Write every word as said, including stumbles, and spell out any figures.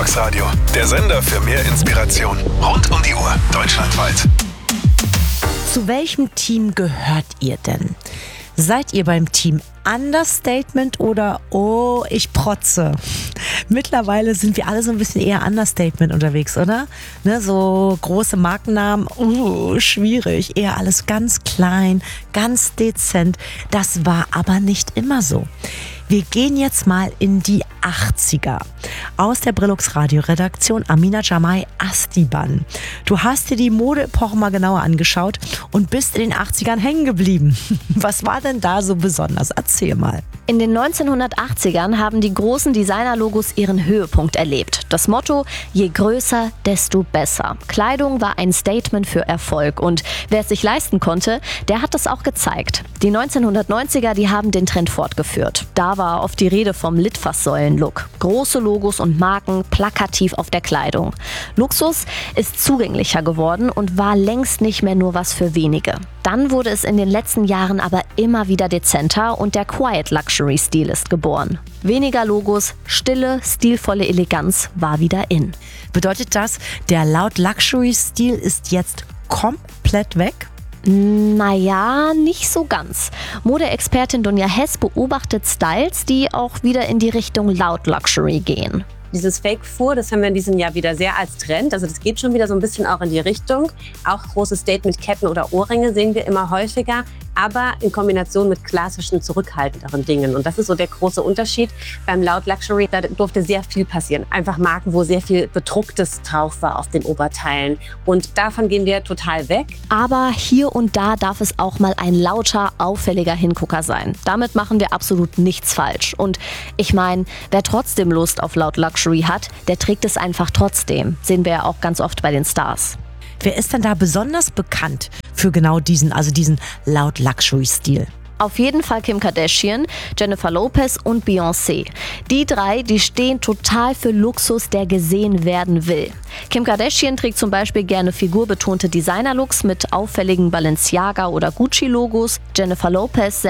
Equinox Radio, der Sender für mehr Inspiration. Rund um die Uhr, deutschlandweit. Zu welchem Team gehört ihr denn? Seid ihr beim Team Understatement oder oh, ich protze? Mittlerweile sind wir alle so ein bisschen eher Understatement unterwegs, oder? Ne, so große Markennamen, uh, schwierig. Eher alles ganz klein, ganz dezent. Das war aber nicht immer so. Wir gehen jetzt mal in die achtziger. Aus der Brillux Radio-Redaktion Amina Jamai Astiban. Du hast dir die Modeepoche mal genauer angeschaut und bist in den achtzigern hängen geblieben. Was war denn da so besonders? Erzähl mal. In den neunzehnhundertachtzigern haben die großen Designerlogos ihren Höhepunkt erlebt. Das Motto, je größer, desto besser. Kleidung war ein Statement für Erfolg und wer es sich leisten konnte, der hat das auch gezeigt. Die neunzehnhundertneunziger, die haben den Trend fortgeführt. Da war oft die Rede vom Litfaßsäulen-Look. Große Logos und Marken plakativ auf der Kleidung. Luxus ist zugänglicher geworden und war längst nicht mehr nur was für wenige. Dann wurde es in den letzten Jahren aber immer wieder dezenter und der Quiet Luxury Stil ist geboren. Weniger Logos, stille, stilvolle Eleganz war wieder in. Bedeutet das, der Loud Luxury Stil ist jetzt komplett weg? Naja, nicht so ganz. Modeexpertin Dunja Hess beobachtet Styles, die auch wieder in die Richtung Loud Luxury gehen. Dieses Fake-Fur, das haben wir in diesem Jahr wieder sehr als Trend. Also das geht schon wieder so ein bisschen auch in die Richtung. Auch große Statement-Ketten oder Ohrringe sehen wir immer häufiger, aber in Kombination mit klassischen, zurückhaltenderen Dingen. Und das ist so der große Unterschied. Beim Loud Luxury, da durfte sehr viel passieren. Einfach Marken, wo sehr viel Bedrucktes drauf war auf den Oberteilen. Und davon gehen wir total weg. Aber hier und da darf es auch mal ein lauter, auffälliger Hingucker sein. Damit machen wir absolut nichts falsch. Und ich meine, wer trotzdem Lust auf Loud Luxury hat, der trägt es einfach trotzdem. Sehen wir ja auch ganz oft bei den Stars. Wer ist denn da besonders bekannt für genau diesen, also diesen Loud Luxury Stil? Auf jeden Fall Kim Kardashian, Jennifer Lopez und Beyoncé. Die drei, die stehen total für Luxus, der gesehen werden will. Kim Kardashian trägt zum Beispiel gerne figurbetonte Designer-Looks mit auffälligen Balenciaga- oder Gucci-Logos. Jennifer Lopez